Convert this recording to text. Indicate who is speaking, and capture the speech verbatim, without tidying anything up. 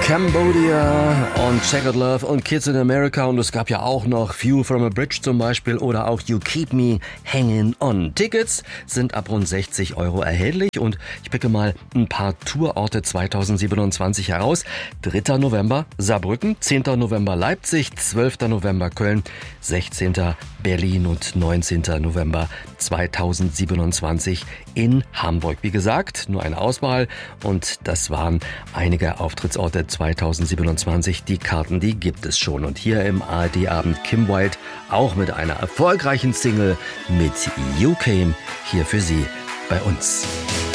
Speaker 1: Cambodia und Checkered Love und Kids in America, und es gab ja auch noch Fuel from a Bridge zum Beispiel oder auch You Keep Me Hanging On. Tickets sind ab rund sechzig Euro erhältlich und ich picke mal ein paar Tourorte zweitausendsiebenundzwanzig heraus. dritter November Saarbrücken, zehnter November Leipzig, zwölfter November Köln, sechzehnter Berlin und neunzehnter November zweitausendsiebenundzwanzig in Hamburg. Wie gesagt, nur eine Auswahl und das waren einige Auftrittsorte zweitausendsiebenundzwanzig. Die Karten, die gibt es schon. Und hier im A R D-Abend Kim Wilde auch mit einer erfolgreichen Single mit You Came hier für Sie bei uns.